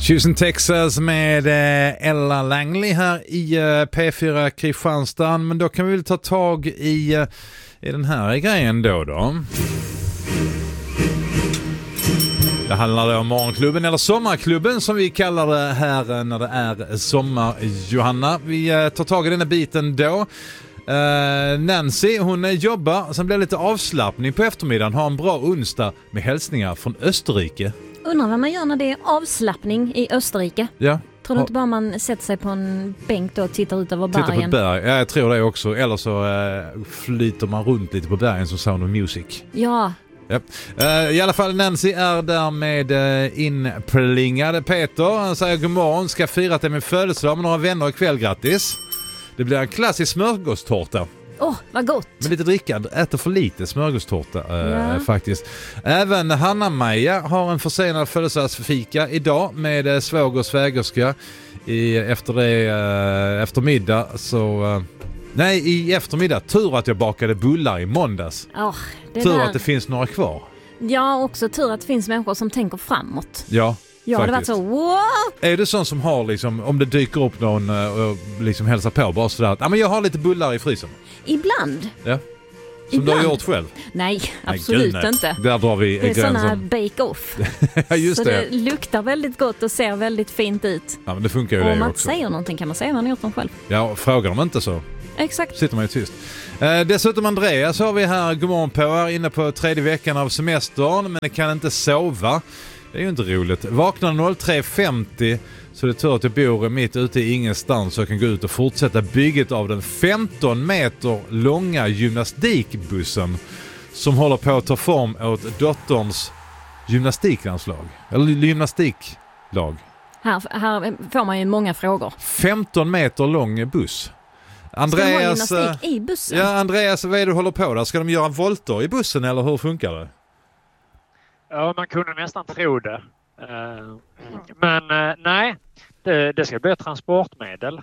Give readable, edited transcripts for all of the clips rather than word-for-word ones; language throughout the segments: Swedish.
Houston, Texas med Ella Langley här i P4 Kristianstad. Men då kan vi väl ta tag i den här grejen då. Det handlar om morgonklubben eller sommarklubben som vi kallar det här när det är sommar, Johanna. Vi tar tag i den här biten då. Nancy, hon jobbar, sen blir det lite avslappning på eftermiddagen, har en bra onsdag med hälsningar från Österrike. Undrar vad man gör när det är avslappning i Österrike. Ja. Tror du inte bara man sätter sig på en bänk då och tittar ut över bergen? Tittar på berg, ja, jag tror det också. Eller så flyter man runt lite på bergen som Sound of Music. Ja. I alla fall Nancy är där med inplingade Peter. Han säger god morgon, ska fira till min födelsedag med några vänner ikväll, grattis. Det blir en klassisk smörgåstårta. Vad gott. Med lite drickande, äter för lite smörgåstårta faktiskt. Även Hanna-Maja har en försenad födelsedagsfika idag med svåger och svägerska eftermiddag. Så nej, i eftermiddag. Tur att jag bakade bullar i måndags. Tur att det finns några kvar. Ja, också tur att det finns människor som tänker framåt. Ja. Ja, det var så, wow! Är det sån som har liksom, om det dyker upp någon och liksom hälsar på bara sådär att men jag har lite bullar i frysen? Ibland. Ja. Som du har gjort själv? Nej, absolut inte. Där drar vi gränsen. Det är sådana bake-off. Ja, just så det luktar väldigt gott och ser väldigt fint ut. Ja, men det funkar ju och det om man också. säger någonting kan man säga vad man har gjort dem själv. Ja, frågar de inte så. Exakt. Sitter man ju tyst. Dessutom Andreas har vi här, god morgon på er, inne på 3:e veckan av semestern, men det kan inte sova. Det är ju inte roligt. Vaknar 03.50 så det är tur att jag bor mitt ute i ingenstans så jag kan gå ut och fortsätta bygget av den 15 meter långa gymnastikbussen som håller på att ta form åt dotterns gymnastiklandslag. Eller gymnastiklag. Här får man ju många frågor. 15 meter lång buss. Andreas, ska de ha gymnastik i bussen? Ja, Andreas, vad är det du håller på där? Ska de göra volter i bussen eller hur funkar det? Ja, man kunde nästan tro det. Men nej, det ska bli ett transportmedel.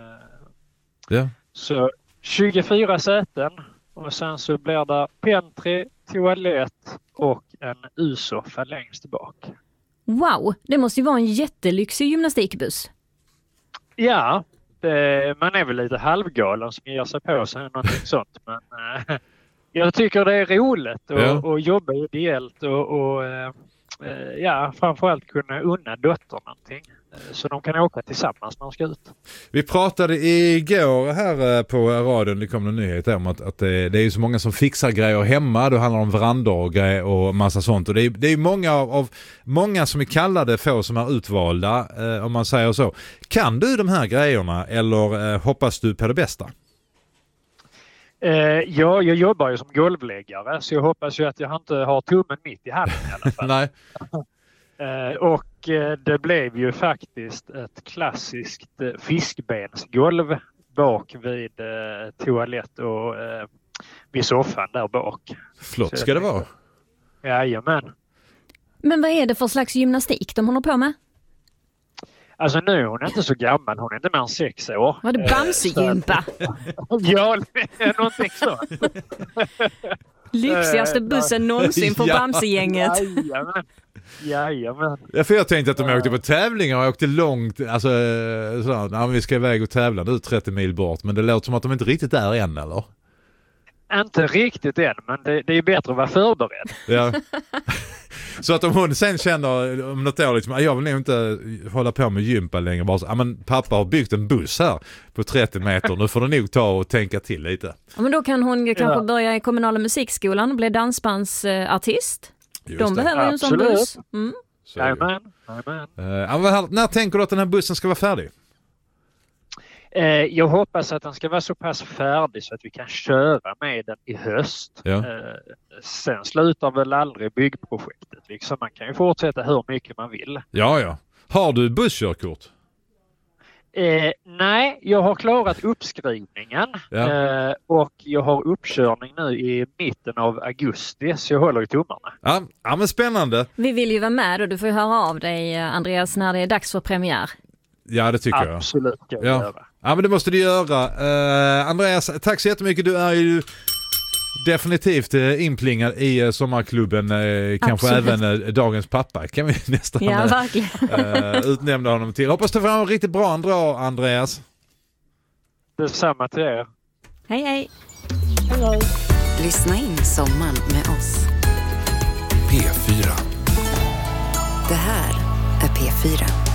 Ja. Så 24 säten och sen så blir det pentry, toalett och en U-soffa längst bak. Wow, det måste ju vara en jättelyxig gymnastikbuss. Ja, man är väl lite halvgalen som ger sig på sig någonting sånt. Men jag tycker det är roligt att jobba ideellt och framförallt kunna unna dottern någonting. Så de kan åka tillsammans när de ska ut. Vi pratade igår här på radion, det kom en nyhet om att det är ju så många som fixar grejer hemma. Det handlar om verandor och grejer och massa sånt. Och det är många som är kallade få som är utvalda, om man säger så. Kan du de här grejerna eller hoppas du på det bästa? Ja, jag jobbar ju som golvläggare så jag hoppas ju att jag inte har tummen mitt i handen i alla fall. Nej. Och det blev ju faktiskt ett klassiskt fiskbensgolv bak vid toalett och vid soffan där bak. Flott ska det vara. Jajamän. Men vad är det för slags gymnastik de håller på med? Alltså nu är hon inte så gammal, hon är inte mer än 6 år. Var det Bamse-gympa? Ja, det är någonting så. Lyxigaste bussen någonsin för Bamse-gänget. Jajamän. Ja, för jag tänkte att de åkte på tävlingar och åkte långt, alltså sådär, vi ska iväg och tävla nu 30 mil bort, men det låter som att de inte riktigt är än, eller? Inte riktigt än, men det är bättre att vara förberedd. Ja. Så att om hon sen känner om något år liksom, jag vill nog inte hålla på med gympa längre, bara så, men pappa har byggt en buss här på 30 meter, nu får du nog ta och tänka till lite. Ja, men då kan hon kanske börja i kommunala musikskolan och bli dansbandsartist. De behöver ju en sån buss. Mm. Jajamän. När tänker du att den här bussen ska vara färdig? Jag hoppas att den ska vara så pass färdig så att vi kan köra med den i höst. Ja. Sen slutar väl aldrig byggprojektet. Liksom man kan ju fortsätta hur mycket man vill. Ja. Har du busskörkort? Nej, jag har klarat uppskrivningen och jag har uppkörning nu i mitten av augusti så jag håller i tummarna. Ja, men spännande. Vi vill ju vara med och du får ju höra av dig, Andreas, när det är dags för premiär. Ja, det tycker jag. Absolut ska jag göra. Ja, men det måste du göra. Andreas, tack så jättemycket. Du är ju definitivt inplingad i sommarklubben. Kanske även dagens pappa kan vi nästan utnämna honom till. Hoppas du får en riktigt bra dag, Andreas. Detsamma till er. Hej, hej. Hej. Lyssna in sommaren med oss. P4. Det här är P4.